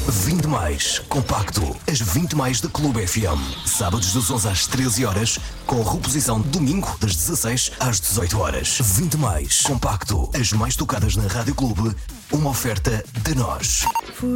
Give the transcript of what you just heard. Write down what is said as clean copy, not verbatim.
20 mais compacto, as 20 mais da Clube FM. Sábados das 11 às 13 horas, com reposição domingo das 16 às 18 horas. 20 mais compacto, as mais tocadas na Rádio Clube, uma oferta de nós.